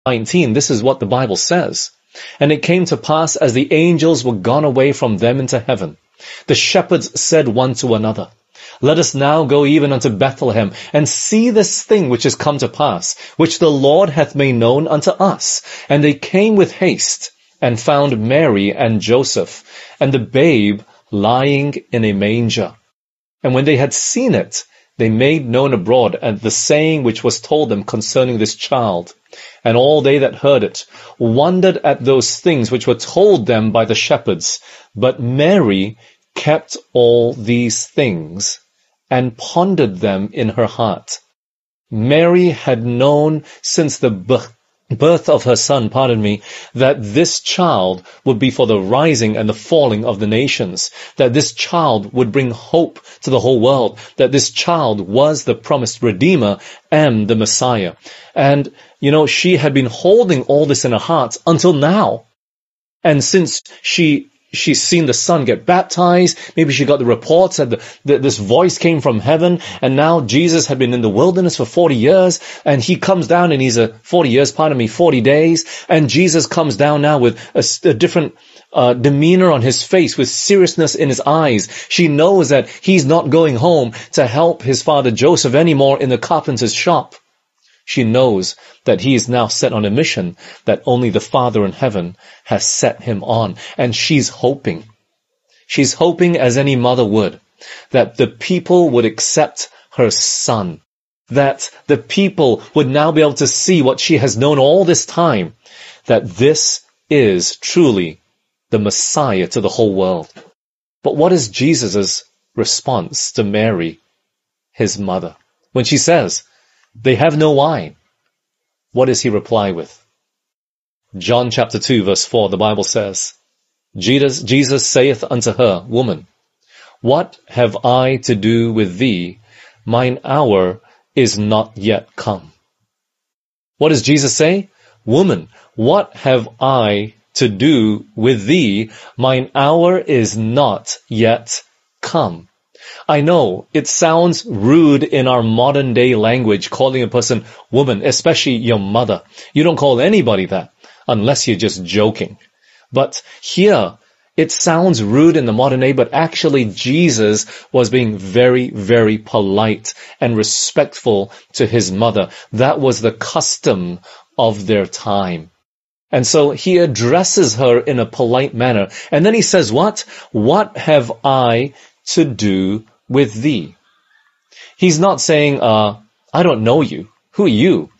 19, this is what the Bible says. And it came to pass, as the angels were gone away from them into heaven, the shepherds said one to another, Let us now go even unto Bethlehem, and see this thing which is come to pass, which the Lord hath made known unto us. And they came with haste, and found Mary and Joseph, and the babe lying in a manger. And when they had seen it, they made known abroad the saying which was told them concerning this child. And all they that heard it wondered at those things which were told them by the shepherds. But Mary kept all these things, and pondered them in her heart. Mary had known since the birth of her son, that this child would be for the rising and the falling of the nations, that this child would bring hope to the whole world, that this child was the promised Redeemer and the Messiah. And, she had been holding all this in her heart until now. And since she's seen the son get baptized, maybe she got the reports that this voice came from heaven, and now Jesus had been in the wilderness for 40 years, and he comes down and he's 40 days, and Jesus comes down now with a different demeanor on his face, with seriousness in his eyes. She knows that he's not going home to help his father Joseph anymore in the carpenter's shop. She knows that he is now set on a mission that only the Father in heaven has set him on. And she's hoping as any mother would, that the people would accept her son, that the people would now be able to see what she has known all this time, that this is truly the Messiah to the whole world. But what is Jesus' response to Mary, his mother? When she says, they have no wine, what does he reply with? John chapter 2 verse 4, the Bible says, Jesus saith unto her, Woman, what have I to do with thee? Mine hour is not yet come. What does Jesus say? Woman, what have I to do with thee? Mine hour is not yet come. I know it sounds rude in our modern day language, calling a person woman, especially your mother. You don't call anybody that unless you're just joking. But here, it sounds rude in the modern day, but actually Jesus was being very, very polite and respectful to his mother. That was the custom of their time. And so he addresses her in a polite manner. And then he says, what? What have I to do with thee? He's not saying, I don't know you. Who are you?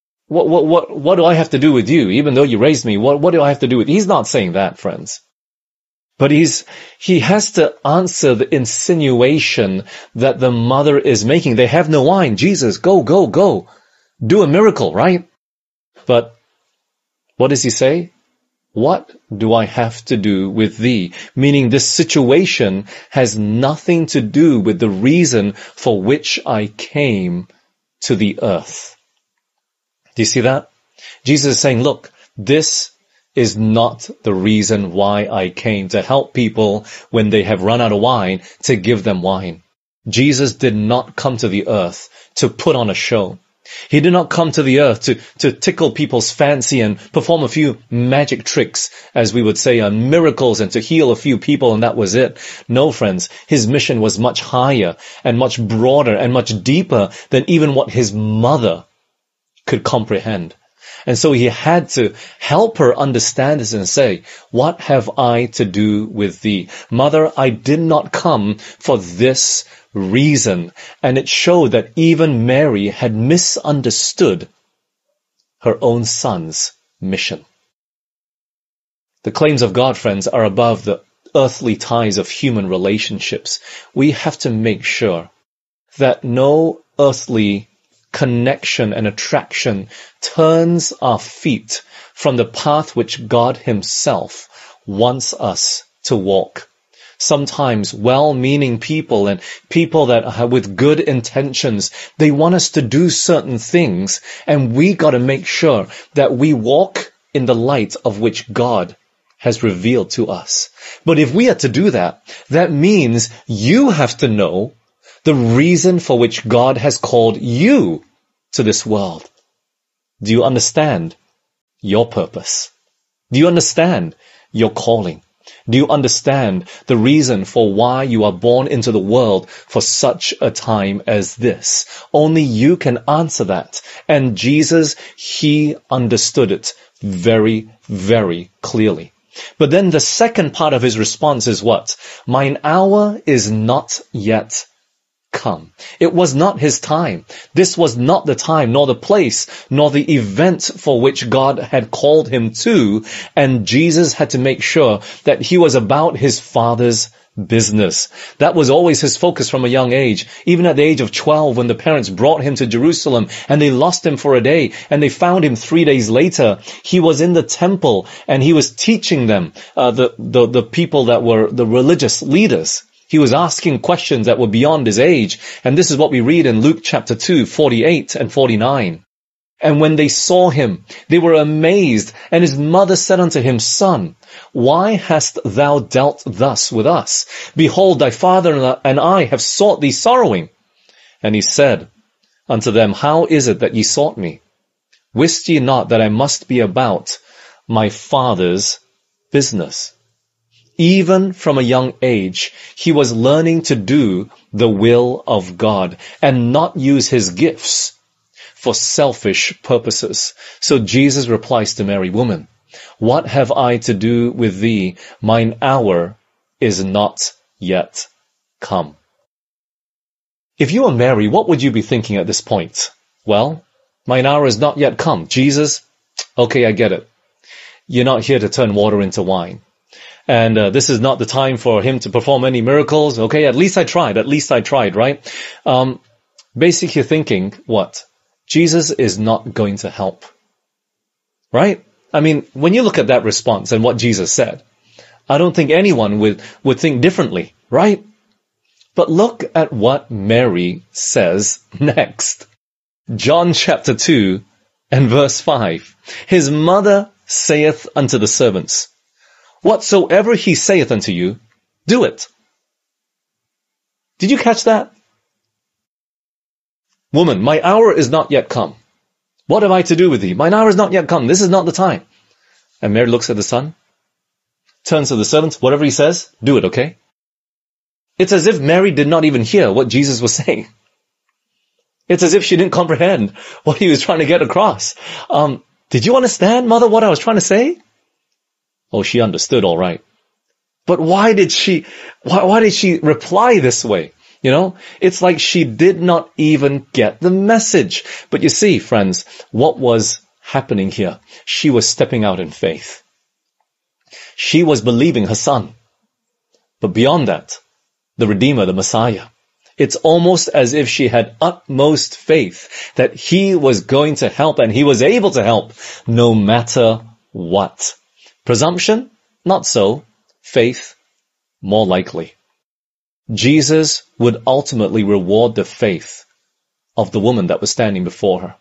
What do I have to do with you? Even though you raised me, what do I have to do with you? He's not saying that, friends. But he has to answer the insinuation that the mother is making. They have no wine. Jesus, go. Do a miracle, right? But what does he say? What do I have to do with thee? Meaning this situation has nothing to do with the reason for which I came to the earth. Do you see that? Jesus is saying, look, this is not the reason why I came, to help people when they have run out of wine, to give them wine. Jesus did not come to the earth to put on a show. He did not come to the earth to tickle people's fancy and perform a few magic tricks, as we would say, miracles, and to heal a few people, and that was it. No, friends, his mission was much higher and much broader and much deeper than even what his mother could comprehend. And so he had to help her understand this and say, what have I to do with thee? Mother, I did not come for this reason. And it showed that even Mary had misunderstood her own son's mission. The claims of God, friends, are above the earthly ties of human relationships. We have to make sure that no earthly connection and attraction turns our feet from the path which God himself wants us to walk. Sometimes well-meaning people and people that are with good intentions, they want us to do certain things, and we got to make sure that we walk in the light of which God has revealed to us. But if we are to do that, that means you have to know the reason for which God has called you to this world. Do you understand your purpose? Do you understand your calling? Do you understand the reason for why you are born into the world for such a time as this? Only you can answer that. And Jesus, he understood it very, very clearly. But then the second part of his response is what? Mine hour is not yet come. It was not his time. This was not the time, nor the place, nor the event for which God had called him to, and Jesus had to make sure that he was about his Father's business. That was always his focus from a young age. Even at the age of 12, when the parents brought him to Jerusalem and they lost him for a day and they found him 3 days later, he was in the temple and he was teaching them, the people that were the religious leaders. He was asking questions that were beyond his age. And this is what we read in Luke chapter 2, 48 and 49. And when they saw him, they were amazed. And his mother said unto him, Son, why hast thou dealt thus with us? Behold, thy father and I have sought thee sorrowing. And he said unto them, How is it that ye sought me? Wist ye not that I must be about my Father's business? Even from a young age, he was learning to do the will of God and not use his gifts for selfish purposes. So Jesus replies to Mary, Woman, what have I to do with thee? Mine hour is not yet come. If you were Mary, what would you be thinking at this point? Well, mine hour is not yet come. Jesus, okay, I get it. You're not here to turn water into wine. And this is not the time for him to perform any miracles. Okay, at least I tried, right? Basically thinking, what? Jesus is not going to help. Right? I mean, when you look at that response and what Jesus said, I don't think anyone would think differently, right? But look at what Mary says next. John chapter 2 and verse 5. His mother saith unto the servants, Whatsoever he saith unto you, do it. Did you catch that? Woman, my hour is not yet come. What have I to do with thee? Mine hour is not yet come. This is not the time. And Mary looks at the son, turns to the servants, whatever he says, do it, okay? It's as if Mary did not even hear what Jesus was saying. It's as if she didn't comprehend what he was trying to get across. Did you understand, mother, what I was trying to say? Oh, she understood all right. But why did she reply this way? You know, it's like she did not even get the message. But you see, friends, what was happening here? She was stepping out in faith. She was believing her son. But beyond that, the Redeemer, the Messiah, it's almost as if she had utmost faith that he was going to help and he was able to help no matter what. Presumption? Not so. Faith? More likely. Jesus would ultimately reward the faith of the woman that was standing before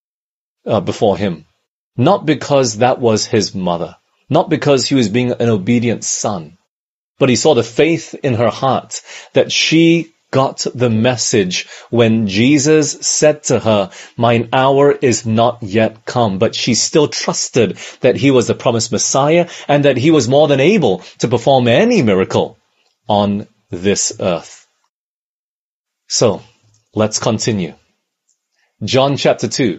him. Not because that was his mother. Not because he was being an obedient son. But he saw the faith in her heart that she got the message when Jesus said to her, mine hour is not yet come. But she still trusted that he was the promised Messiah and that he was more than able to perform any miracle on this earth. So, let's continue. John chapter 2,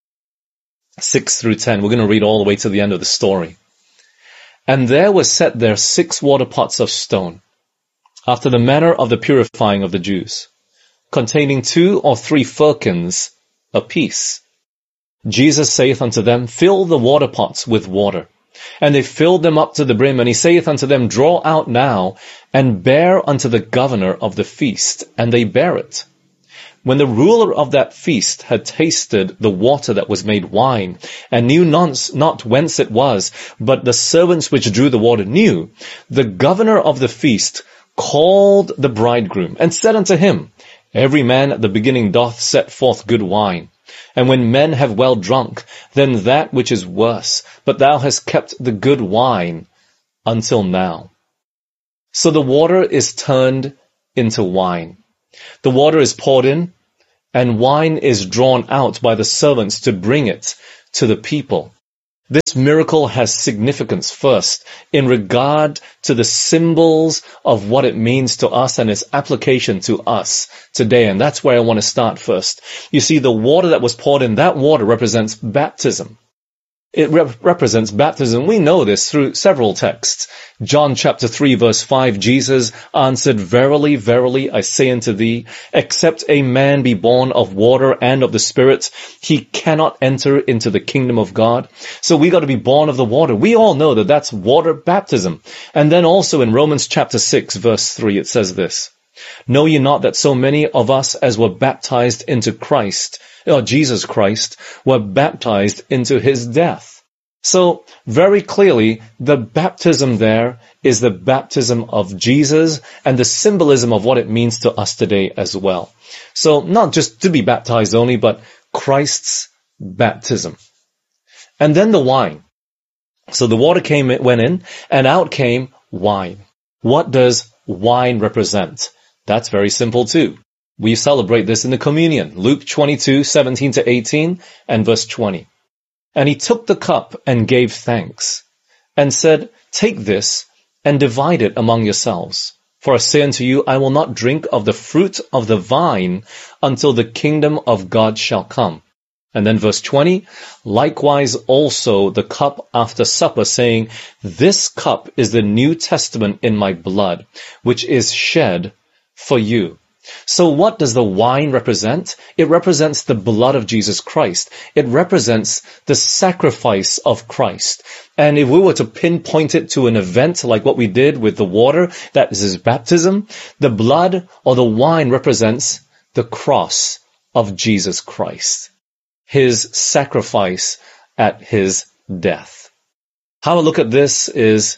6 through 10. We're going to read all the way to the end of the story. And there were set there 6 water pots of stone, after the manner of the purifying of the Jews, containing 2 or 3 firkins apiece. Jesus saith unto them, Fill the water pots with water. And they filled them up to the brim, and he saith unto them, Draw out now, and bear unto the governor of the feast. And they bare it. When the ruler of that feast had tasted the water that was made wine, and knew not whence it was, but the servants which drew the water knew, the governor of the feast called the bridegroom, and said unto him, Every man at the beginning doth set forth good wine, and when men have well drunk, then that which is worse, but thou hast kept the good wine until now. So the water is turned into wine. The water is poured in, and wine is drawn out by the servants to bring it to the people. This miracle has significance first in regard to the symbols of what it means to us and its application to us today. And that's where I want to start first. You see, the water that was poured in, that water represents baptism. It represents baptism. We know this through several texts. John chapter 3 verse 5, Jesus answered, "Verily, verily, I say unto thee, except a man be born of water and of the Spirit, he cannot enter into the kingdom of God." So we got to be born of the water. We all know that that's water baptism. And then also in Romans chapter 6 verse 3, it says this, "Know ye not that so many of us as were baptized into Christ, or Jesus Christ, were baptized into his death?" So very clearly, the baptism there is the baptism of Jesus and the symbolism of what it means to us today as well. So not just to be baptized only, but Christ's baptism. And then the wine. So the water went in, and out came wine. What does wine represent? That's very simple too. We celebrate this in the communion. Luke 22:17 to 18 and verse 20. "And he took the cup and gave thanks, and said, Take this and divide it among yourselves. For I say unto you, I will not drink of the fruit of the vine until the kingdom of God shall come." And then verse 20, "Likewise also the cup after supper, saying, This cup is the New Testament in my blood, which is shed for you." So what does the wine represent? It represents the blood of Jesus Christ. It represents the sacrifice of Christ. And if we were to pinpoint it to an event like what we did with the water, that is his baptism, the blood or the wine represents the cross of Jesus Christ, his sacrifice at his death. How I look at this is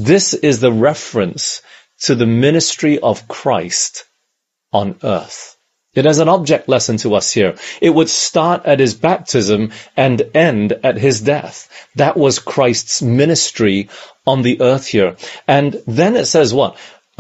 the reference to the ministry of Christ on earth. It has an object lesson to us here. It would start at his baptism and end at his death. That was Christ's ministry on the earth here. And then it says what?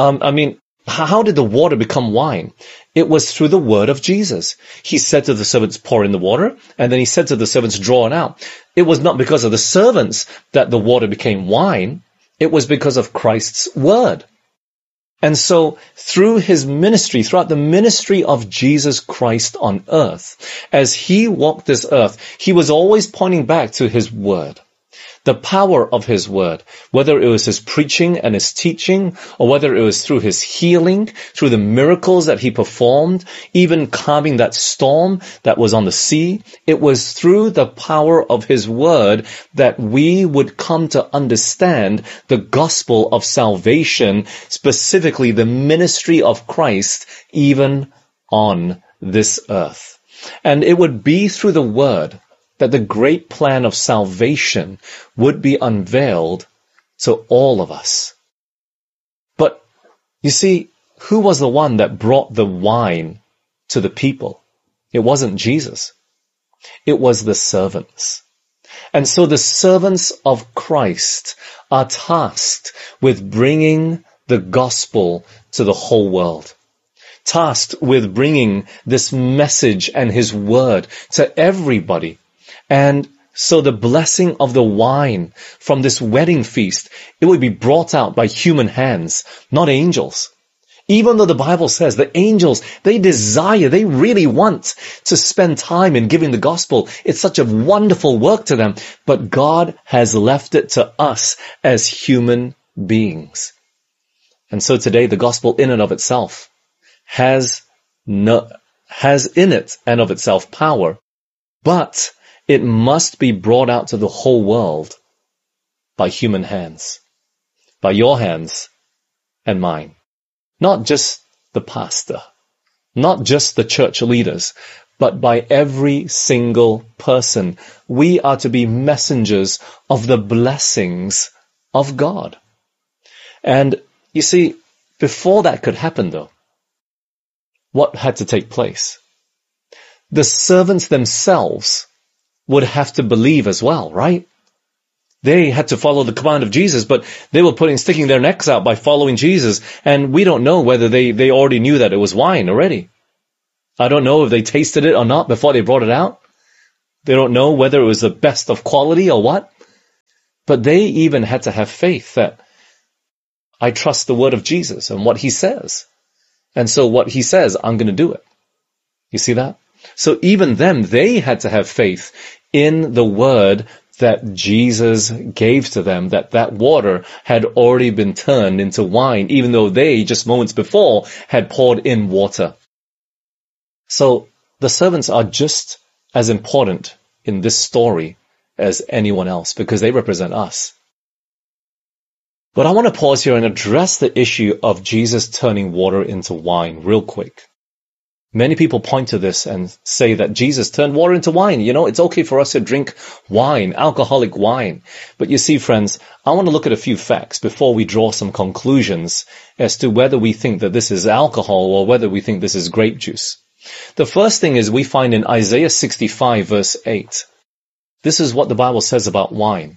How did the water become wine? It was through the word of Jesus. He said to the servants, "Pour in the water," and then he said to the servants, "Draw it out." It was not because of the servants that the water became wine. It was because of Christ's word. And so through his ministry, throughout the ministry of Jesus Christ on earth, as he walked this earth, he was always pointing back to his word. The power of his word, whether it was his preaching and his teaching, or whether it was through his healing, through the miracles that he performed, even calming that storm that was on the sea, it was through the power of his word that we would come to understand the gospel of salvation, specifically the ministry of Christ, even on this earth. And it would be through the word that the great plan of salvation would be unveiled to all of us. But you see, who was the one that brought the wine to the people? It wasn't Jesus. It was the servants. And so the servants of Christ are tasked with bringing the gospel to the whole world. Tasked with bringing this message and his word to everybody. And so the blessing of the wine from this wedding feast, it would be brought out by human hands, not angels. Even though the Bible says the angels, they desire, they really want to spend time in giving the gospel. It's such a wonderful work to them. But God has left it to us as human beings. And so today the gospel in and of itself has in it and of itself power. But it must be brought out to the whole world by human hands, by your hands and mine. Not just the pastor, not just the church leaders, but by every single person. We are to be messengers of the blessings of God. And you see, before that could happen though, what had to take place? The servants themselves would have to believe as well, right? They had to follow the command of Jesus, but they were sticking their necks out by following Jesus. And we don't know whether they already knew that it was wine already. I don't know if they tasted it or not before they brought it out. They don't know whether it was the best of quality or what. But they even had to have faith that I trust the word of Jesus and what he says. And so what he says, I'm going to do it. You see that? So even them, they had to have faith in the word that Jesus gave to them, that water had already been turned into wine, even though they, just moments before, had poured in water. So the servants are just as important in this story as anyone else, because they represent us. But I want to pause here and address the issue of Jesus turning water into wine real quick. Many people point to this and say that Jesus turned water into wine. You know, it's okay for us to drink wine, alcoholic wine. But you see, friends, I want to look at a few facts before we draw some conclusions as to whether we think that this is alcohol or whether we think this is grape juice. The first thing is we find in Isaiah 65 verse 8. This is what the Bible says about wine.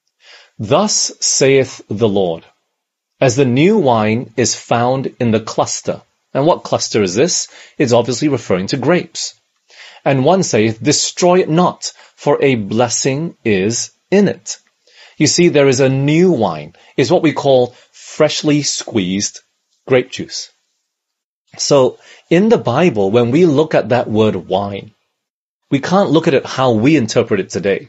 Thus saith the Lord, as the new wine is found in the cluster. And what cluster is this? It's obviously referring to grapes. And one saith, destroy it not, for a blessing is in it. You see, there is a new wine. It's what we call freshly squeezed grape juice. So, in the Bible, when we look at that word wine, we can't look at it how we interpret it today.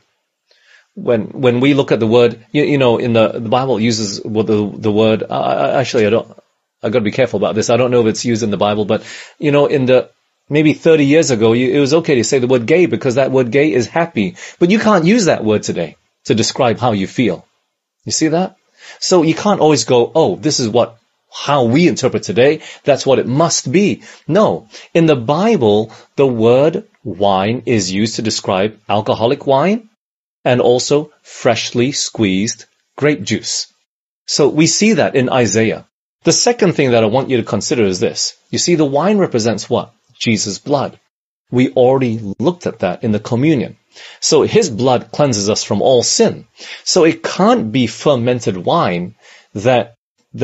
When we look at the word, you know, in the Bible uses the word, actually I got to be careful about this. I don't know if it's used in the Bible, but, you know, maybe 30 years ago, it was okay to say the word gay because that word gay is happy. But you can't use that word today to describe how you feel. You see that? So you can't always go, oh, this is how we interpret today. That's what it must be. No. In the Bible, the word wine is used to describe alcoholic wine and also freshly squeezed grape juice. So we see that in Isaiah. The second thing that I want you to consider is this. You see, the wine represents what? Jesus' blood. We already looked at that in the communion. So his blood cleanses us from all sin. So it can't be fermented wine that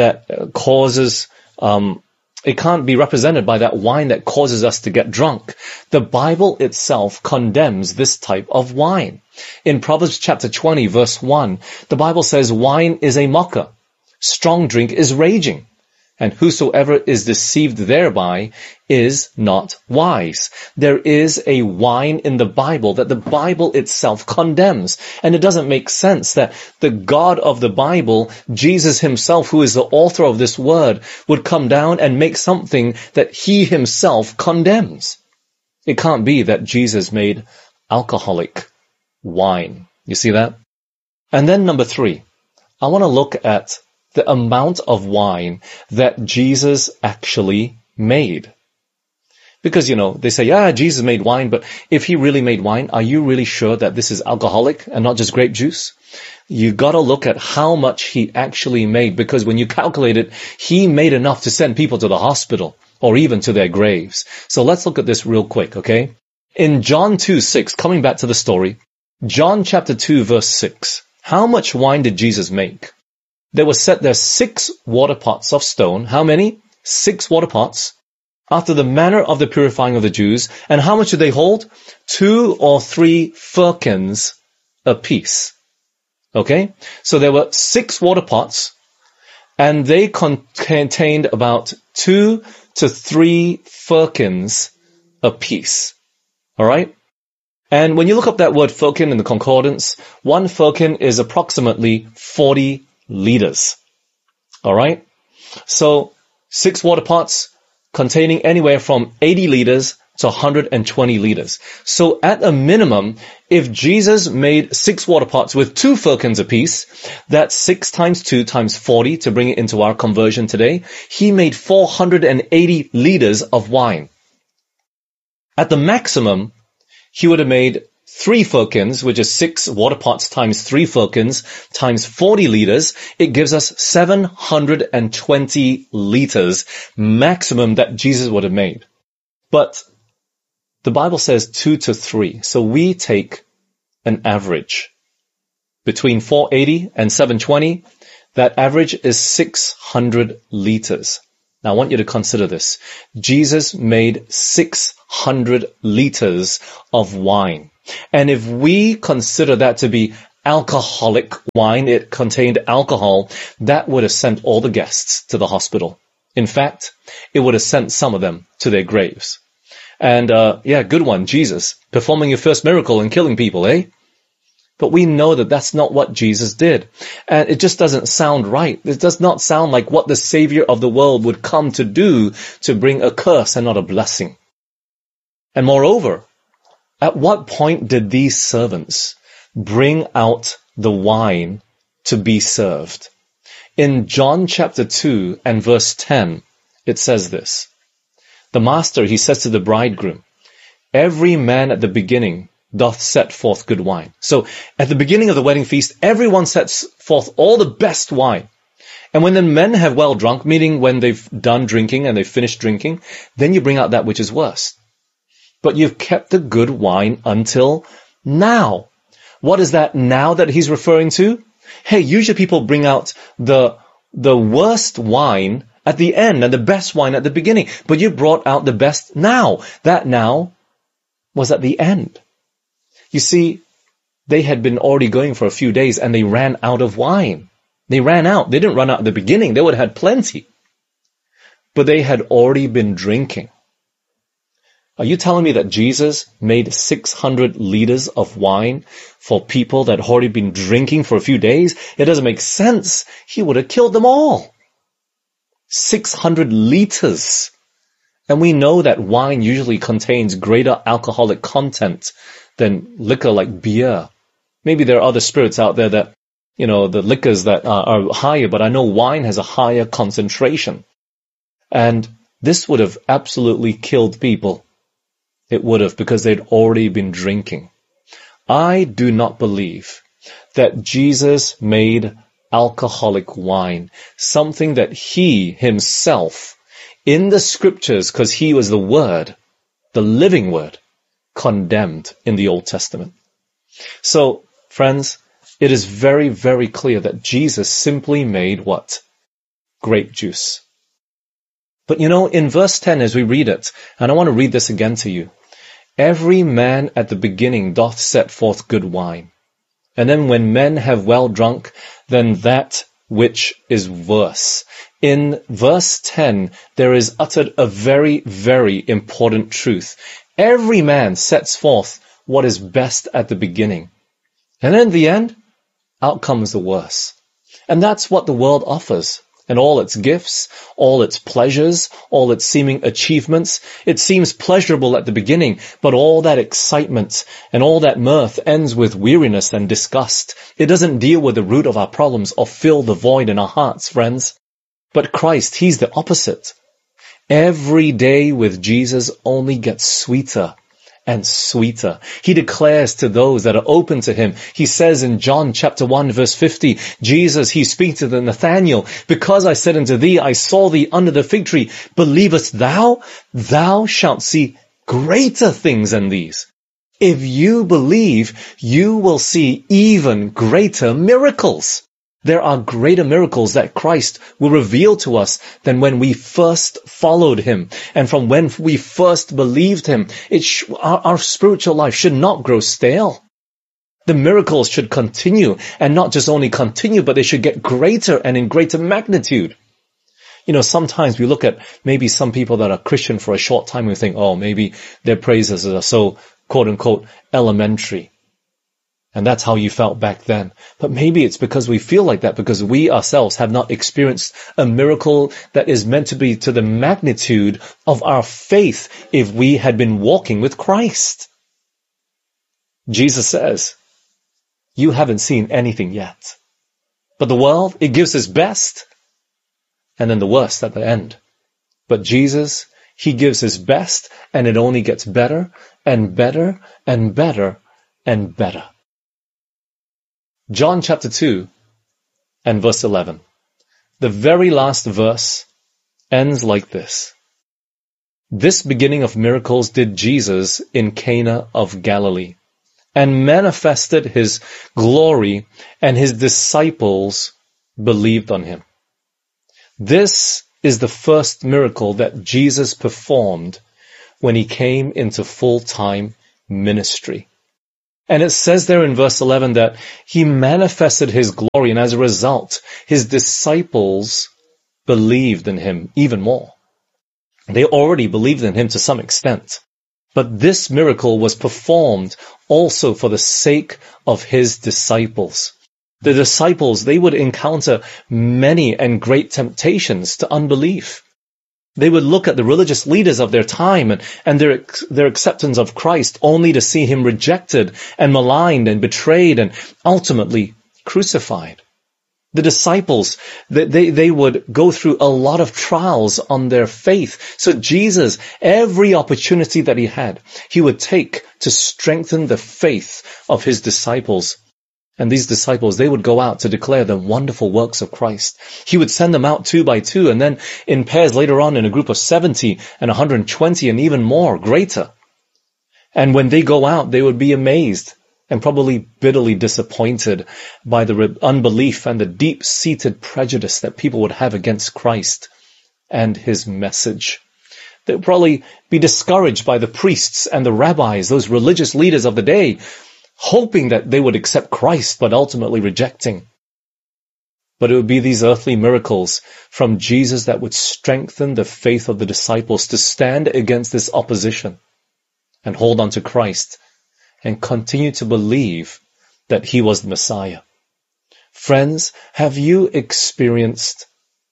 causes, it can't be represented by that wine that causes us to get drunk. The Bible itself condemns this type of wine. In Proverbs chapter 20 verse 1, the Bible says wine is a mocker. Strong drink is raging, and whosoever is deceived thereby is not wise. There is a wine in the Bible that the Bible itself condemns, and it doesn't make sense that the God of the Bible, Jesus himself, who is the author of this word, would come down and make something that he himself condemns. It can't be that Jesus made alcoholic wine. You see that? And then number 3, I want to look at the amount of wine that Jesus actually made. Because, you know, they say, yeah, Jesus made wine, but if he really made wine, are you really sure that this is alcoholic and not just grape juice? You gotta look at how much he actually made, because when you calculate it, he made enough to send people to the hospital or even to their graves. So let's look at this real quick, okay? In John 2:6, coming back to the story, John chapter 2 verse 6, how much wine did Jesus make? There were set there 6 water pots of stone. How many? 6 water pots, after the manner of the purifying of the Jews. And how much did they hold? 2 or 3 firkins apiece. Okay? So there were 6 water pots, and they contained about 2 to 3 firkins apiece. Alright? And when you look up that word firkin in the concordance, 1 firkin is approximately 40 liters. Alright? So 6 water pots containing anywhere from 80 liters to 120 liters. So at a minimum, if Jesus made 6 water pots with 2 firkins apiece, that's 6 times 2 times 40 to bring it into our conversion today. He made 480 liters of wine. At the maximum, he would have made 3 firkins, which is 6 water pots times 3 firkins times 40 liters. It gives us 720 liters maximum that Jesus would have made. But the Bible says 2 to 3. So we take an average between 480 and 720. That average is 600 liters. Now I want you to consider this. Jesus made 600 liters of wine. And if we consider that to be alcoholic wine, it contained alcohol, that would have sent all the guests to the hospital. In fact, it would have sent some of them to their graves. And good one, Jesus, performing your first miracle and killing people, eh? But we know that that's not what Jesus did. And it just doesn't sound right. It does not sound like what the Savior of the world would come to do, to bring a curse and not a blessing. And moreover, at what point did these servants bring out the wine to be served? In John chapter 2 and verse 10, it says this. The master, he says to the bridegroom, every man at the beginning doth set forth good wine. So at the beginning of the wedding feast, everyone sets forth all the best wine. And when the men have well drunk, meaning when they've done drinking and they've finished drinking, then you bring out that which is worse. But you've kept the good wine until now. What is that now that he's referring to? Hey, usually people bring out the worst wine at the end and the best wine at the beginning. But you brought out the best now. That now was at the end. You see, they had been already going for a few days and they ran out of wine. They ran out. They didn't run out at the beginning. They would have had plenty. But they had already been drinking. Are you telling me that Jesus made 600 liters of wine for people that had already been drinking for a few days? It doesn't make sense. He would have killed them all. 600 liters. And we know that wine usually contains greater alcoholic content than liquor like beer. Maybe there are other spirits out there that, the liquors that are higher, but I know wine has a higher concentration. And this would have absolutely killed people. It would have, because they'd already been drinking. I do not believe that Jesus made alcoholic wine, something that he himself, in the scriptures, because he was the Word, the living Word, condemned in the Old Testament. So, friends, it is very, very clear that Jesus simply made what? Grape juice. But in verse 10 as we read it, and I want to read this again to you, every man at the beginning doth set forth good wine. And then when men have well drunk, then that which is worse. In verse 10, there is uttered a very, very important truth. Every man sets forth what is best at the beginning. And then in the end, out comes the worse. And that's what the world offers. And all its gifts, all its pleasures, all its seeming achievements, it seems pleasurable at the beginning, but all that excitement and all that mirth ends with weariness and disgust. It doesn't deal with the root of our problems or fill the void in our hearts, friends. But Christ, he's the opposite. Every day with Jesus only gets sweeter and sweeter. He declares to those that are open to him. He says in John chapter 1 verse 50, Jesus, he speaks to Nathanael, because I said unto thee, I saw thee under the fig tree, believest thou? Thou shalt see greater things than these. If you believe, you will see even greater miracles. There are greater miracles that Christ will reveal to us than when we first followed him. And from when we first believed him, our spiritual life should not grow stale. The miracles should continue, and not just only continue, but they should get greater and in greater magnitude. Sometimes we look at maybe some people that are Christian for a short time and we think, oh, maybe their praises are so, quote unquote, elementary. And that's how you felt back then. But maybe it's because we feel like that because we ourselves have not experienced a miracle that is meant to be to the magnitude of our faith if we had been walking with Christ. Jesus says, you haven't seen anything yet. But the world, it gives its best and then the worst at the end. But Jesus, he gives his best and it only gets better and better and better and better. John chapter 2 and verse 11. The very last verse ends like this. This beginning of miracles did Jesus in Cana of Galilee, and manifested his glory, and his disciples believed on him. This is the first miracle that Jesus performed when he came into full-time ministry. And it says there in verse 11 that he manifested his glory, and as a result, his disciples believed in him even more. They already believed in him to some extent. But this miracle was performed also for the sake of his disciples. The disciples, they would encounter many and great temptations to unbelief. They would look at the religious leaders of their time and their acceptance of Christ only to see him rejected and maligned and betrayed and ultimately crucified. The disciples, they would go through a lot of trials on their faith. So Jesus, every opportunity that he had, he would take to strengthen the faith of his disciples. And these disciples, they would go out to declare the wonderful works of Christ. He would send them out 2 by 2, and then in pairs later on in a group of 70 and 120 and even more, greater. And when they go out, they would be amazed and probably bitterly disappointed by the unbelief and the deep-seated prejudice that people would have against Christ and his message. They would probably be discouraged by the priests and the rabbis, those religious leaders of the day, hoping that they would accept Christ, but ultimately rejecting. But it would be these earthly miracles from Jesus that would strengthen the faith of the disciples to stand against this opposition and hold on to Christ and continue to believe that he was the Messiah. Friends, have you experienced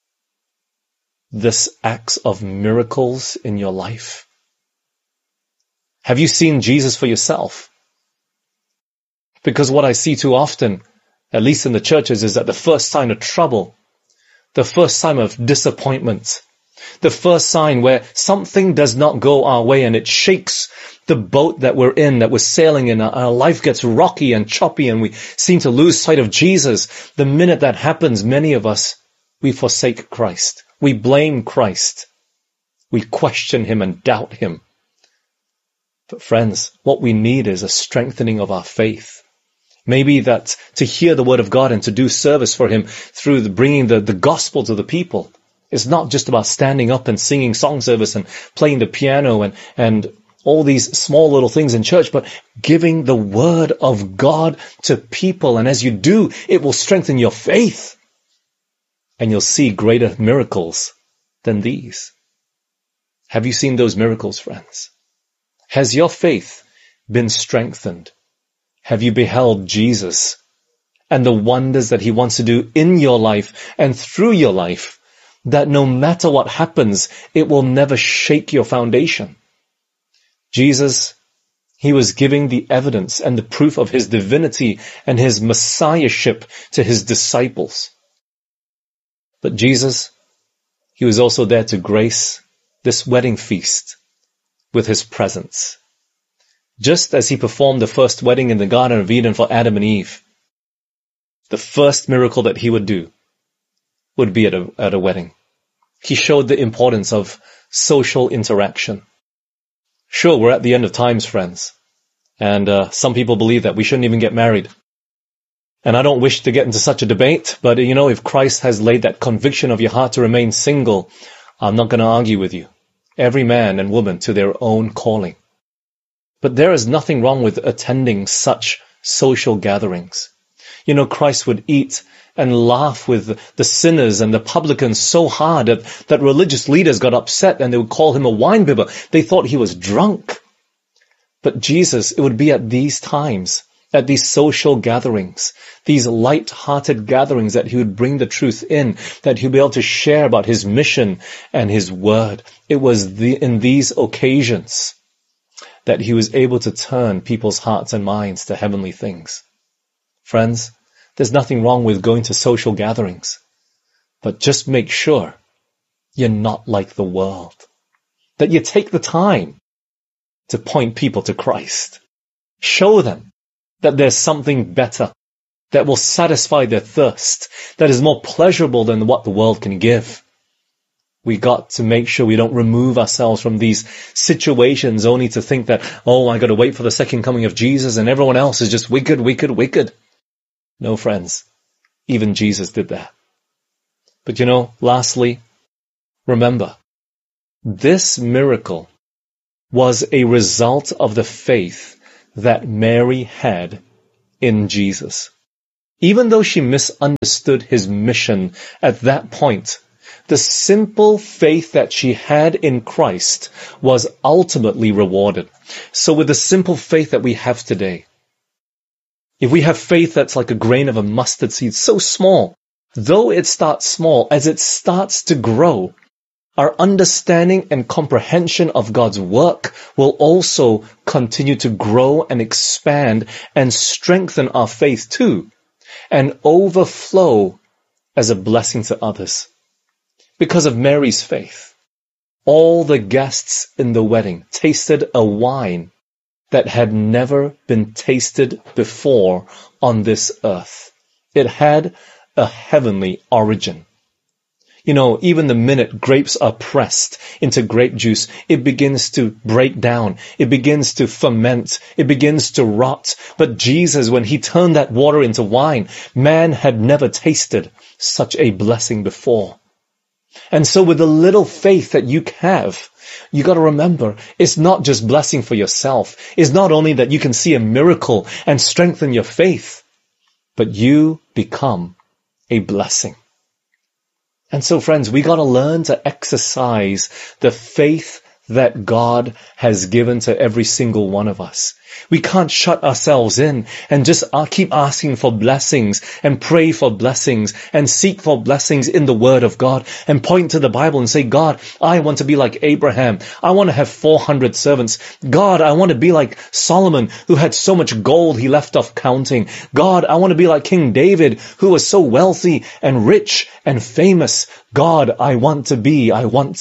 this acts of miracles in your life? Have you seen Jesus for yourself? Because what I see too often, at least in the churches, is that the first sign of trouble, the first sign of disappointment, the first sign where something does not go our way and it shakes the boat that we're in, that we're sailing in, our life gets rocky and choppy and we seem to lose sight of Jesus. The minute that happens, many of us, we forsake Christ. We blame Christ. We question him and doubt him. But friends, what we need is a strengthening of our faith. Maybe that to hear the word of God and to do service for him through bringing the gospel to the people. It's not just about standing up and singing song service and playing the piano and all these small little things in church, but giving the word of God to people. And as you do, it will strengthen your faith. And you'll see greater miracles than these. Have you seen those miracles, friends? Has your faith been strengthened? Have you beheld Jesus and the wonders that he wants to do in your life and through your life, that no matter what happens, it will never shake your foundation? Jesus, he was giving the evidence and the proof of his divinity and his messiahship to his disciples. But Jesus, he was also there to grace this wedding feast with his presence. Just as he performed the first wedding in the Garden of Eden for Adam and Eve, the first miracle that he would do would be at a wedding. He showed the importance of social interaction. Sure, we're at the end of times, friends. And some people believe that we shouldn't even get married. And I don't wish to get into such a debate, but if Christ has laid that conviction of your heart to remain single, I'm not going to argue with you. Every man and woman to their own calling. But there is nothing wrong with attending such social gatherings. Christ would eat and laugh with the sinners and the publicans so hard that religious leaders got upset and they would call him a wine-bibber. They thought he was drunk. But Jesus, it would be at these times, at these social gatherings, these light-hearted gatherings, that he would bring the truth in, that he'd be able to share about his mission and his word. It was in these occasions that he was able to turn people's hearts and minds to heavenly things. Friends, there's nothing wrong with going to social gatherings, but just make sure you're not like the world, that you take the time to point people to Christ. Show them that there's something better that will satisfy their thirst, that is more pleasurable than what the world can give. We got to make sure we don't remove ourselves from these situations only to think that, I got to wait for the second coming of Jesus and everyone else is just wicked, wicked, wicked. No, friends, even Jesus did that. But lastly, remember, this miracle was a result of the faith that Mary had in Jesus. Even though she misunderstood his mission at that point, the simple faith that she had in Christ was ultimately rewarded. So with the simple faith that we have today, if we have faith that's like a grain of a mustard seed, so small, though it starts small, as it starts to grow, our understanding and comprehension of God's work will also continue to grow and expand and strengthen our faith too, and overflow as a blessing to others. Because of Mary's faith, all the guests in the wedding tasted a wine that had never been tasted before on this earth. It had a heavenly origin. You know, even the minute grapes are pressed into grape juice, it begins to break down. It begins to ferment. It begins to rot. But Jesus, when he turned that water into wine, man had never tasted such a blessing before. And so with the little faith that you have, you got to remember, it's not just blessing for yourself. It's not only that you can see a miracle and strengthen your faith, but you become a blessing. And so, friends, we got to learn to exercise the faith that God has given to every single one of us. We can't shut ourselves in and just keep asking for blessings and pray for blessings and seek for blessings in the Word of God and point to the Bible and say, God, I want to be like Abraham. I want to have 400 servants. God, I want to be like Solomon, who had so much gold he left off counting. God, I want to be like King David, who was so wealthy and rich and famous. God, I want to be.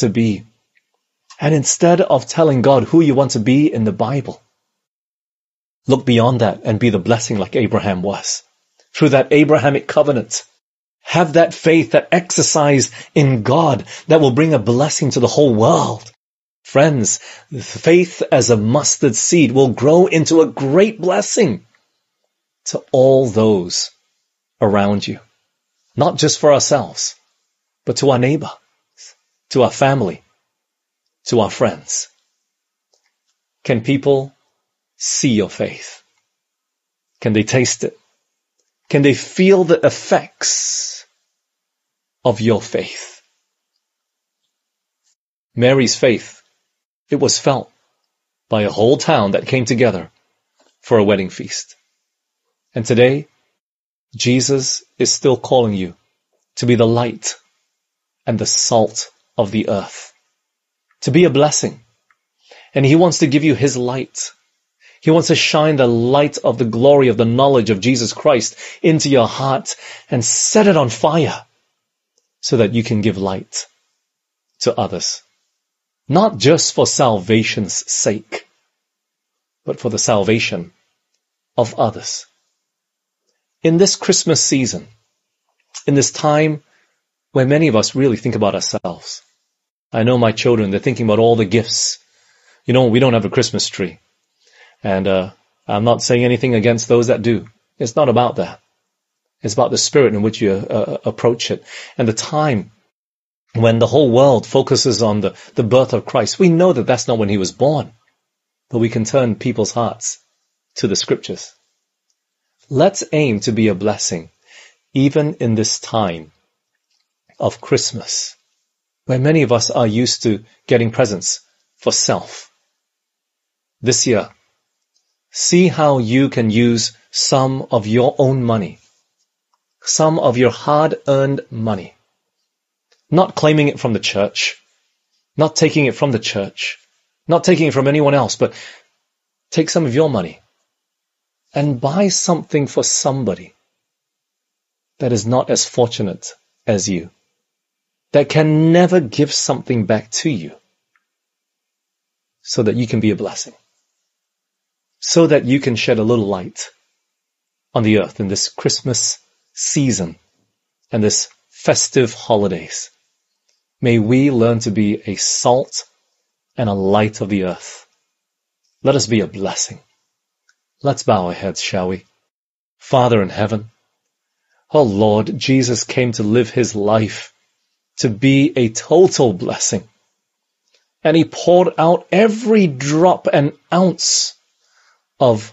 And instead of telling God who you want to be in the Bible, look beyond that and be the blessing like Abraham was. Through that Abrahamic covenant, have that faith, that exercise in God that will bring a blessing to the whole world. Friends, faith as a mustard seed will grow into a great blessing to all those around you. Not just for ourselves, but to our neighbor, to our family, to our friends. Can people see your faith? Can they taste it? Can they feel the effects of your faith? Mary's faith, it was felt by a whole town that came together for a wedding feast. And today, Jesus is still calling you to be the light and the salt of the earth, to be a blessing. And he wants to give you his light. He wants to shine the light of the glory of the knowledge of Jesus Christ into your heart and set it on fire so that you can give light to others. Not just for salvation's sake, but for the salvation of others. In this Christmas season, in this time where many of us really think about ourselves, I know my children, they're thinking about all the gifts. You know, we don't have a Christmas tree. And I'm not saying anything against those that do. It's not about that. It's about the spirit in which you approach it. And the time when the whole world focuses on the birth of Christ, we know that that's not when he was born. But we can turn people's hearts to the scriptures. Let's aim to be a blessing, even in this time of Christmas, where many of us are used to getting presents for self. This year, see how you can use some of your own money, some of your hard-earned money, not claiming it from the church, not taking it from the church, not taking it from anyone else, but take some of your money and buy something for somebody that is not as fortunate as you, that can never give something back to you, so that you can be a blessing, so that you can shed a little light on the earth in this Christmas season and this festive holidays. May we learn to be a salt and a light of the earth. Let us be a blessing. Let's bow our heads, shall we? Father in heaven, oh Lord, Jesus came to live his life to be a total blessing. And he poured out every drop and ounce of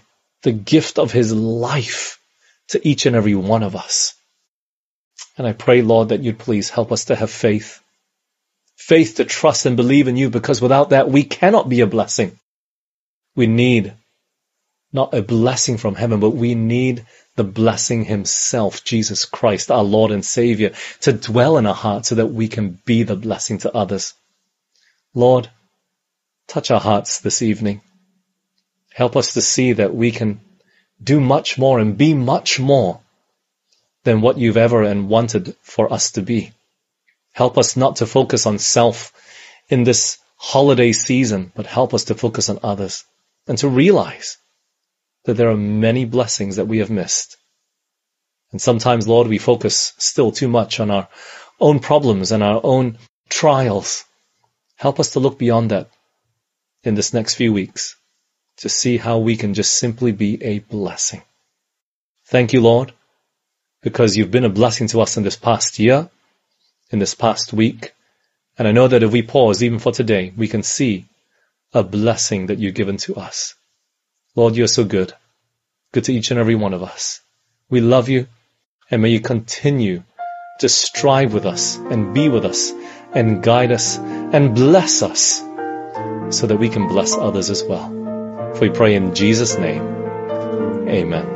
the gift of his life to each and every one of us. And I pray, Lord, that you'd please help us to have faith. Faith to trust and believe in you, because without that we cannot be a blessing. We need not a blessing from heaven, but we need the blessing himself, Jesus Christ, our Lord and Savior, to dwell in our hearts so that we can be the blessing to others. Lord, touch our hearts this evening. Help us to see that we can do much more and be much more than what you've ever and wanted for us to be. Help us not to focus on self in this holiday season, but help us to focus on others and to realize that there are many blessings that we have missed. And sometimes, Lord, we focus still too much on our own problems and our own trials. Help us to look beyond that in this next few weeks to see how we can just simply be a blessing. Thank you, Lord, because you've been a blessing to us in this past year, in this past week. And I know that if we pause, even for today, we can see a blessing that you've given to us. Lord, you're so good. Good to each and every one of us. We love you, and may you continue to strive with us and be with us and guide us and bless us so that we can bless others as well. For we pray in Jesus' name. Amen.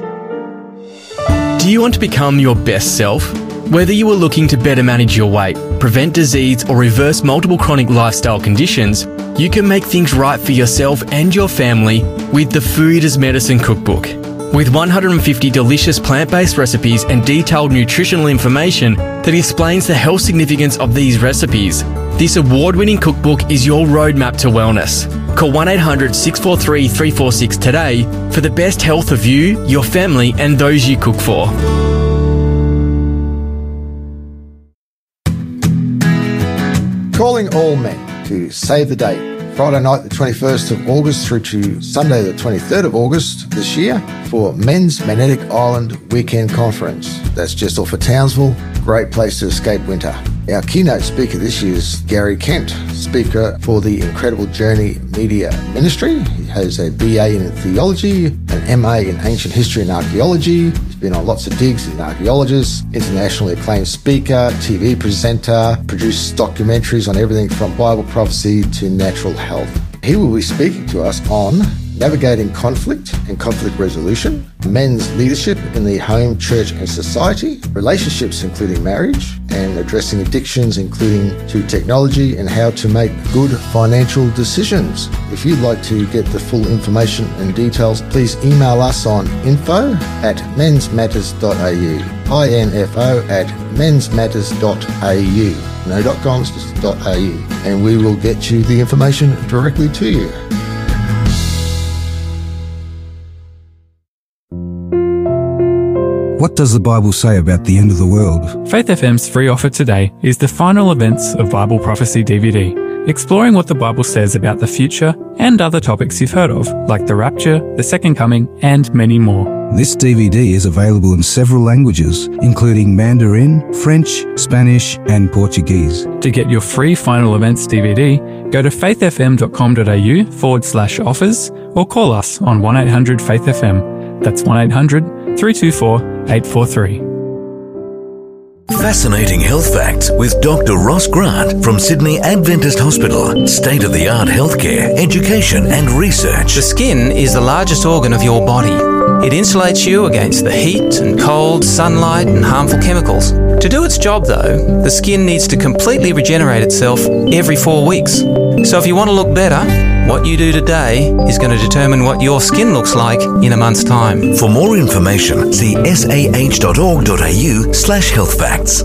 Do you want to become your best self? Whether you are looking to better manage your weight, prevent disease, or reverse multiple chronic lifestyle conditions, you can make things right for yourself and your family with the Food as Medicine Cookbook. With 150 delicious plant-based recipes and detailed nutritional information that explains the health significance of these recipes, this award-winning cookbook is your roadmap to wellness. Call 1-800-643-346 today for the best health of you, your family, and those you cook for. Calling all men to save the date. Friday night, the 21st of August through to Sunday, the 23rd of August this year for Men's Magnetic Island Weekend Conference. That's just off of Townsville. Great place to escape winter. Our keynote speaker this year is Gary Kent, speaker for the Incredible Journey Media Ministry. He has a BA in theology, an MA in ancient history and archaeology. He's been on lots of digs as an archaeologist, internationally acclaimed speaker, TV presenter, produced documentaries on everything from Bible prophecy to natural health. He will be speaking to us on navigating conflict and conflict resolution, men's leadership in the home, church and society, relationships including marriage, and addressing addictions including to technology and how to make good financial decisions. If you'd like to get the full information and details, please email us on info@mensmatters.au, info@mensmatters.au. No .coms, just .au, and we will get you the information directly to you. What does the Bible say about the end of the world? Faith FM's free offer today is the final events of Bible Prophecy DVD, exploring what the Bible says about the future and other topics you've heard of, like the rapture, the second coming, and many more. This DVD is available in several languages, including Mandarin, French, Spanish, and Portuguese. To get your free final events DVD, go to faithfm.com.au/offers or call us on 1-800-FAITH-FM. That's 1-800-324-843. Fascinating Health Facts with Dr. Ross Grant from Sydney Adventist Hospital. State-of-the-art healthcare, education and research. The skin is the largest organ of your body. It insulates you against the heat and cold, sunlight and harmful chemicals. To do its job though, the skin needs to completely regenerate itself every 4 weeks. So if you want to look better, what you do today is going to determine what your skin looks like in a month's time. For more information, see sah.org.au/healthfacts.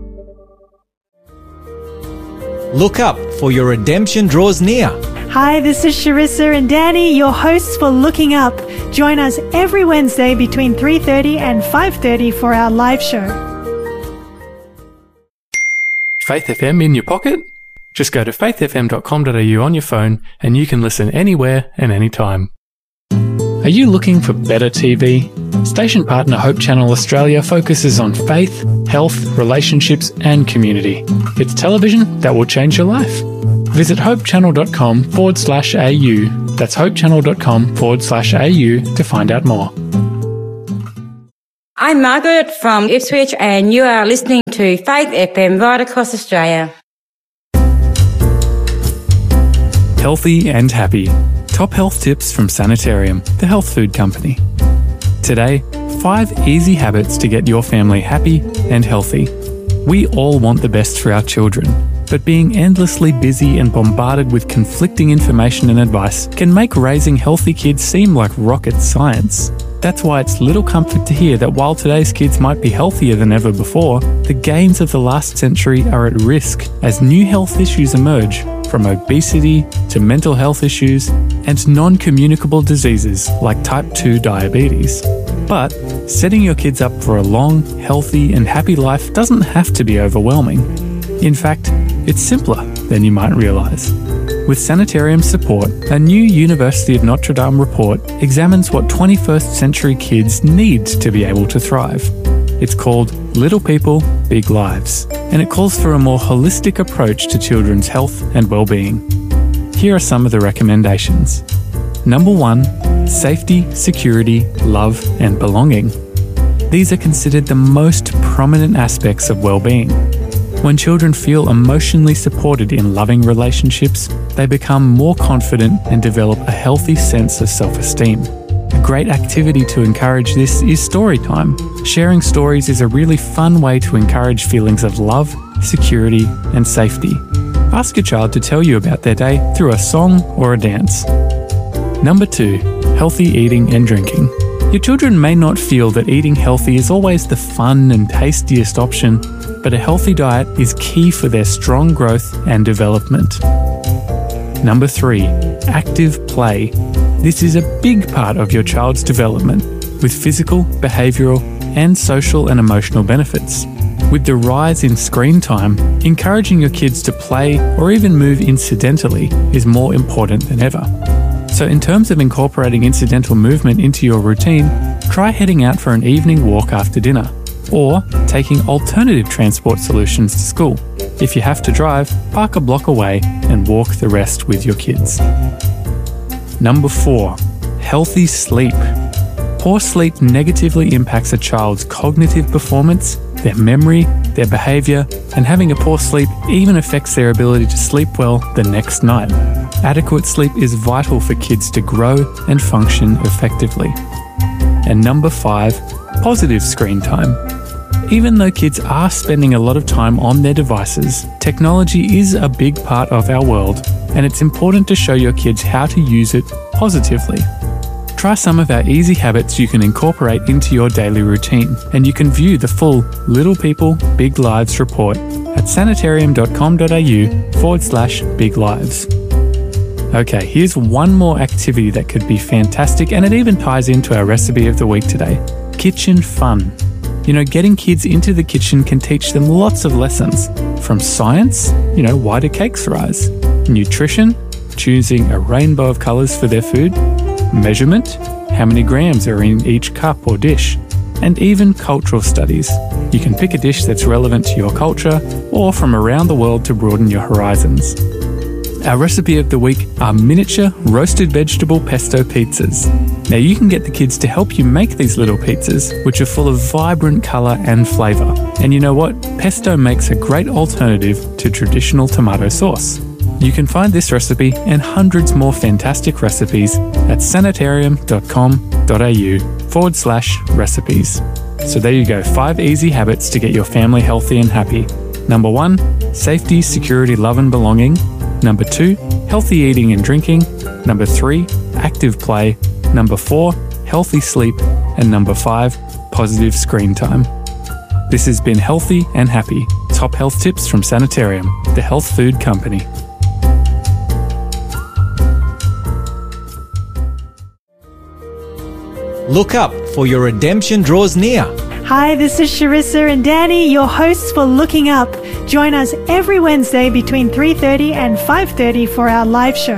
Look up, for your redemption draws near. Hi, this is Sharissa and Danny, your hosts for Looking Up. Join us every Wednesday between 3:30 and 5:30 for our live show. Faith FM in your pocket? Just go to faithfm.com.au on your phone and you can listen anywhere and anytime. Are you looking for better TV? Station partner Hope Channel Australia focuses on faith, health, relationships and community. It's television that will change your life. Visit hopechannel.com/au. That's hopechannel.com/au to find out more. I'm Margaret from Ipswich, and you are listening to Faith FM right across Australia. Healthy and happy. Top health tips from Sanitarium, the health food company. Today, 5 easy habits to get your family happy and healthy. We all want the best for our children, but being endlessly busy and bombarded with conflicting information and advice can make raising healthy kids seem like rocket science. That's why it's little comfort to hear that while today's kids might be healthier than ever before, the gains of the last century are at risk as new health issues emerge, from obesity to mental health issues and non-communicable diseases like type 2 diabetes. But setting your kids up for a long, healthy and happy life doesn't have to be overwhelming. In fact, it's simpler than you might realise. With Sanitarium's support, a new University of Notre Dame report examines what 21st century kids need to be able to thrive. It's called Little People, Big Lives, and it calls for a more holistic approach to children's health and well-being. Here are some of the recommendations. Number 1, safety, security, love and belonging. These are considered the most prominent aspects of well-being. When children feel emotionally supported in loving relationships, they become more confident and develop a healthy sense of self-esteem. A great activity to encourage this is story time. Sharing stories is a really fun way to encourage feelings of love, security, and safety. Ask your child to tell you about their day through a song or a dance. Number 2, healthy eating and drinking. Your children may not feel that eating healthy is always the fun and tastiest option, but a healthy diet is key for their strong growth and development. Number 3, active play. This is a big part of your child's development, with physical, behavioural, and social and emotional benefits. With the rise in screen time, encouraging your kids to play or even move incidentally is more important than ever. So in terms of incorporating incidental movement into your routine, try heading out for an evening walk after dinner, or taking alternative transport solutions to school. If you have to drive, park a block away and walk the rest with your kids. Number 4, healthy sleep. Poor sleep negatively impacts a child's cognitive performance, their memory, their behaviour, and having a poor sleep even affects their ability to sleep well the next night. Adequate sleep is vital for kids to grow and function effectively. And number 5, positive screen time. Even though kids are spending a lot of time on their devices, technology is a big part of our world, and it's important to show your kids how to use it positively. Try some of our easy habits you can incorporate into your daily routine, and you can view the full Little People, Big Lives report at sanitarium.com.au/Big Lives. Okay, here's one more activity that could be fantastic, and it even ties into our recipe of the week today. Kitchen fun. You know, getting kids into the kitchen can teach them lots of lessons. From science, why do cakes rise? Nutrition, choosing a rainbow of colours for their food. Measurement, how many grams are in each cup or dish. And even cultural studies. You can pick a dish that's relevant to your culture or from around the world to broaden your horizons. Our recipe of the week are miniature roasted vegetable pesto pizzas. Now you can get the kids to help you make these little pizzas, which are full of vibrant colour and flavour. And you know what? Pesto makes a great alternative to traditional tomato sauce. You can find this recipe and hundreds more fantastic recipes at sanitarium.com.au/recipes. So there you go, 5 easy habits to get your family healthy and happy. Number 1, safety, security, love and belonging. Number 2, healthy eating and drinking. Number 3, active play. Number 4, healthy sleep. And number 5, positive screen time. This has been Healthy and Happy, top health tips from Sanitarium, the health food company. Look up, for your redemption draws near. Hi, this is Charissa and Danny, your hosts for Looking Up. Join us every Wednesday between 3:30 and 5:30 for our live show.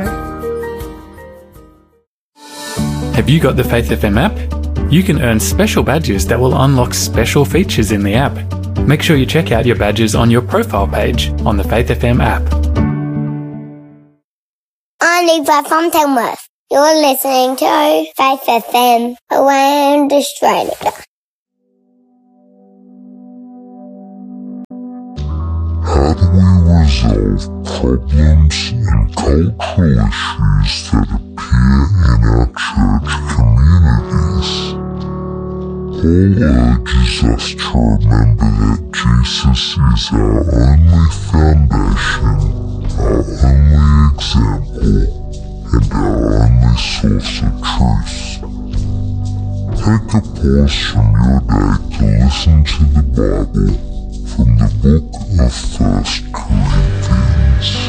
Have you got the Faith FM app? You can earn special badges that will unlock special features in the app. Make sure you check out your badges on your profile page on the Faith FM app. I'm Levi from Tamworth. You're listening to Faith FM around Australia. How do we resolve problems and cultural issues that appear in our church communities? Paul urges us to remember that Jesus is our only foundation, our only example, and our only source of truth. Take a pause from your day to listen to the Bible from the book of 1 Corinthians.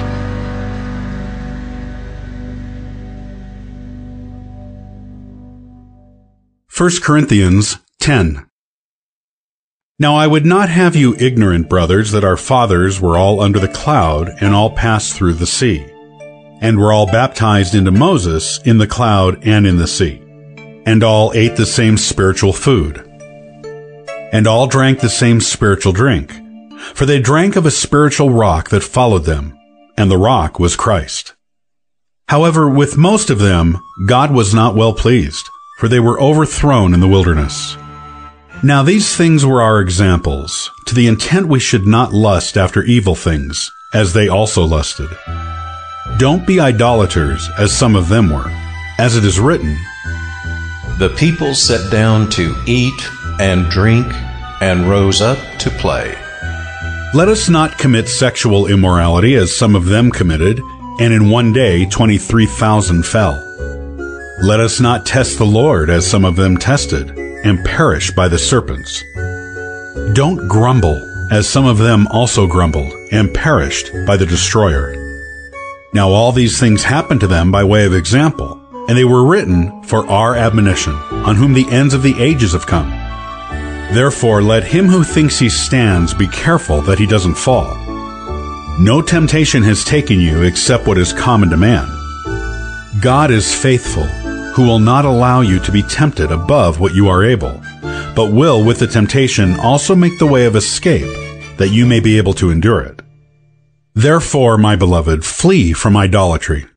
First Corinthians 10. Now I would not have you ignorant, brothers, that our fathers were all under the cloud and all passed through the sea, and were all baptized into Moses in the cloud and in the sea, and all ate the same spiritual food, and all drank the same spiritual drink, for they drank of a spiritual rock that followed them, and the rock was Christ. However, with most of them God was not well pleased, for they were overthrown in the wilderness. Now these things were our examples, to the intent we should not lust after evil things, as they also lusted. Don't be idolaters, as some of them were. As it is written, The people sat down to eat and drink and rose up to play. Let us not commit sexual immorality, as some of them committed, and in one day 23,000 fell. Let us not test the Lord, as some of them tested, and perish by the serpents. Don't grumble, as some of them also grumbled, and perished by the destroyer. Now all these things happened to them by way of example, and they were written for our admonition, on whom the ends of the ages have come. Therefore let him who thinks he stands be careful that he doesn't fall. No temptation has taken you except what is common to man. God is faithful, who will not allow you to be tempted above what you are able, but will with the temptation also make the way of escape, that you may be able to endure it. Therefore, my beloved, flee from idolatry.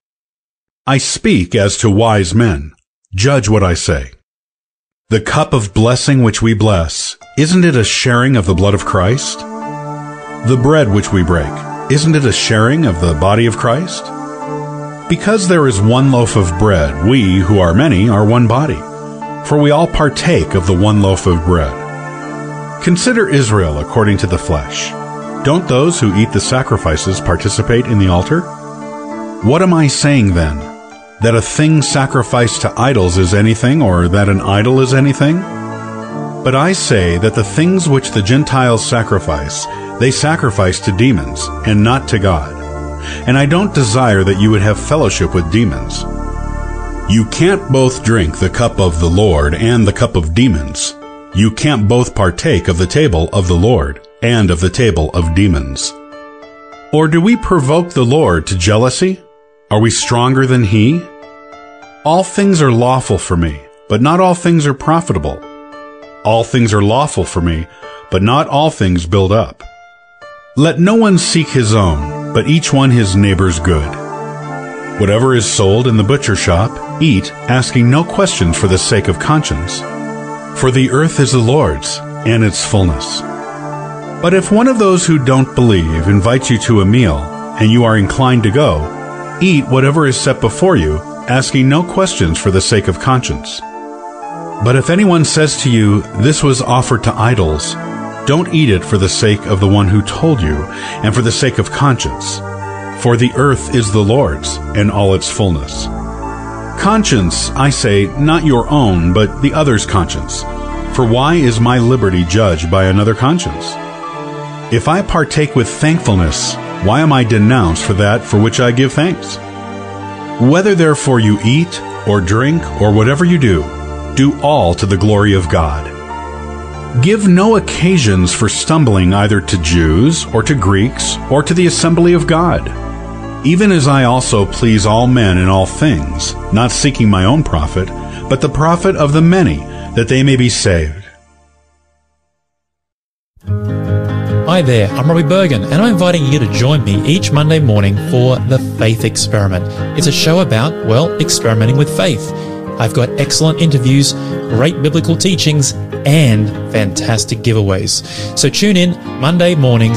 I speak as to wise men. Judge what I say. The cup of blessing which we bless, isn't it a sharing of the blood of Christ? The bread which we break, isn't it a sharing of the body of Christ? Because there is one loaf of bread, we, who are many, are one body, for we all partake of the one loaf of bread. Consider Israel according to the flesh. Don't those who eat the sacrifices participate in the altar? What am I saying then? That a thing sacrificed to idols is anything, or that an idol is anything? But I say that the things which the Gentiles sacrifice, they sacrifice to demons, and not to God. And I don't desire that you would have fellowship with demons. You can't both drink the cup of the Lord and the cup of demons. You can't both partake of the table of the Lord and of the table of demons. Or do we provoke the Lord to jealousy? Are we stronger than He? All things are lawful for me, but not all things are profitable. All things are lawful for me, but not all things build up. Let no one seek his own, but each one his neighbor's good. Whatever is sold in the butcher shop, eat, asking no questions for the sake of conscience. For the earth is the Lord's, and its fullness. But if one of those who don't believe invites you to a meal, and you are inclined to go, eat whatever is set before you, asking no questions for the sake of conscience. But if anyone says to you, "This was offered to idols," don't eat it for the sake of the one who told you, and for the sake of conscience. For the earth is the Lord's, and all its fullness. Conscience, I say, not your own, but the other's conscience. For why is my liberty judged by another conscience? If I partake with thankfulness, why am I denounced for that for which I give thanks? Whether therefore you eat, or drink, or whatever you do all to the glory of God. Give no occasions for stumbling either to Jews, or to Greeks, or to the assembly of God. Even as I also please all men in all things, not seeking my own profit, but the profit of the many, that they may be saved. Hi there, I'm Robbie Bergen, and I'm inviting you to join me each Monday morning for The Faith Experiment. It's a show about, well, experimenting with faith. I've got excellent interviews, great biblical teachings, and fantastic giveaways. So tune in Monday mornings